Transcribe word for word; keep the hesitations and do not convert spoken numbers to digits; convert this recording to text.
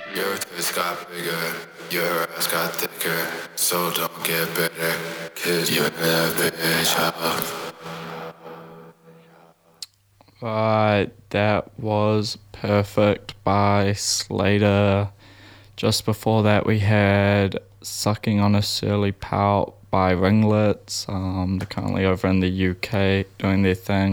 Your tits got bigger, your ass got thicker, so don't get bitter, cause you're that bitch. Oh. Right, that was Perfect by Slater. Just before that, we had Sucking on a Surly Pout by Ringlets. Um, they're currently over in the U K doing their thing.